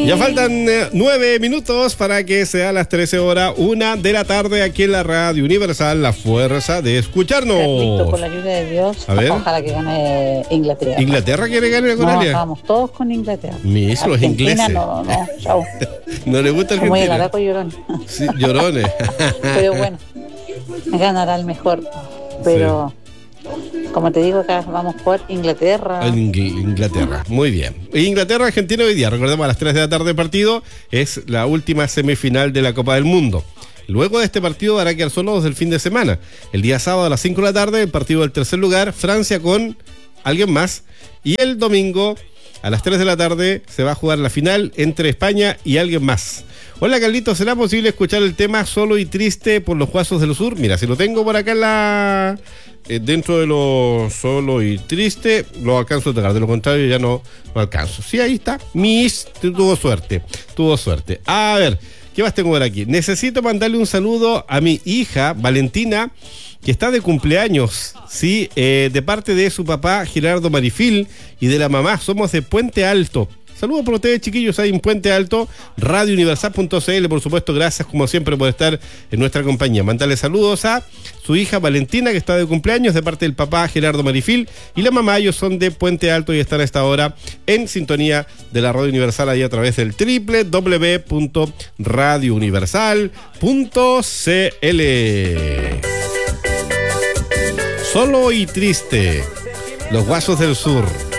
Ya faltan 9 minutos para que sea las 13 horas, 1 de la tarde aquí en la Radio Universal, la fuerza de escucharnos. Carlito, por la ayuda de Dios, a ver. ojalá que gane Inglaterra. ¿Inglaterra quiere ganar con Alia? Vamos todos con Inglaterra. Mis, los ingleses. No, chao. ¿No le gusta Como el Argentina? Garaco llorón. Sí, llorones. Pero bueno, ganará el mejor. Pero, como te digo, acá vamos por Inglaterra. Inglaterra, muy bien. Inglaterra, Argentina hoy día, recordemos a las 3 de la tarde el partido, es la última semifinal de la Copa del Mundo. Luego de este partido van a quedar solos del fin de semana. El día sábado a las 5 de la tarde, el partido del tercer lugar, Francia con alguien más. Y el domingo a las 3 de la tarde se va a jugar la final entre España y alguien más. Hola Carlitos, ¿será posible escuchar el tema Solo y Triste por los Guasos del Sur? Mira, si lo tengo por acá en la... dentro de lo Solo y Triste, lo alcanzo a tocar, de lo contrario ya no lo alcanzo. Sí, ahí está, tuvo suerte. A ver, ¿qué más tengo por aquí? Necesito mandarle un saludo a mi hija, Valentina, que está de cumpleaños, ¿sí? De parte de su papá, Gerardo Marifil, y de la mamá, somos de Puente Alto. Saludos por ustedes, chiquillos, ahí en Puente Alto, radiouniversal.cl, por supuesto, gracias como siempre por estar en nuestra compañía. Mandarle saludos a su hija Valentina, que está de cumpleaños, de parte del papá Gerardo Marifil, y la mamá, ellos son de Puente Alto y están a esta hora en sintonía de la Radio Universal, ahí a través del www.radiouniversal.cl. Solo y Triste, los Guasos del Sur.